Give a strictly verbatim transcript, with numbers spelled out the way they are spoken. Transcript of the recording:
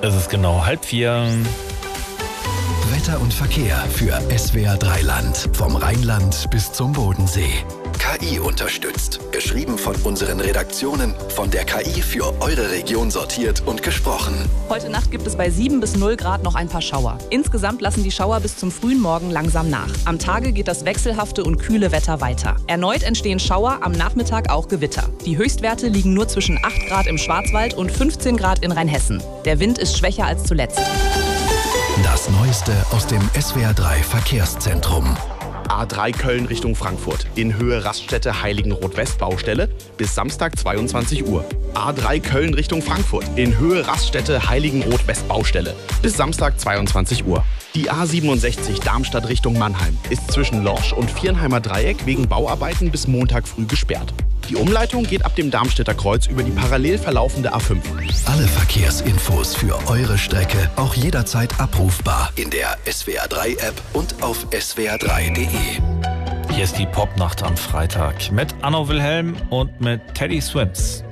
Es ist genau halb vier. Wetter und Verkehr für S W R drei Land. Vom Rheinland bis zum Bodensee. K I unterstützt. Geschrieben von unseren Redaktionen, von der K I für eure Region sortiert und gesprochen. Heute Nacht gibt es bei sieben bis null Grad noch ein paar Schauer. Insgesamt lassen die Schauer bis zum frühen Morgen langsam nach. Am Tage geht das wechselhafte und kühle Wetter weiter. Erneut entstehen Schauer, am Nachmittag auch Gewitter. Die Höchstwerte liegen nur zwischen acht Grad im Schwarzwald und fünfzehn Grad in Rheinhessen. Der Wind ist schwächer als zuletzt. Das Neueste aus dem S W R drei Verkehrszentrum. A drei Köln Richtung Frankfurt. In Höhe Raststätte Heiligenroth-West-Baustelle bis Samstag zweiundzwanzig Uhr. A drei Köln Richtung Frankfurt. In Höhe Raststätte Heiligenroth-West-Baustelle bis Samstag zweiundzwanzig Uhr. Die A siebenundsechzig Darmstadt Richtung Mannheim ist zwischen Lorsch und Viernheimer Dreieck wegen Bauarbeiten bis Montag früh gesperrt. Die Umleitung geht ab dem Darmstädter Kreuz über die parallel verlaufende A fünf. Alle Verkehrsinfos für eure Strecke auch jederzeit abrufbar in der S W R drei App und auf s w r drei punkt d e. Hier ist die Popnacht am Freitag mit Anno Wilhelm und mit Teddy Swims.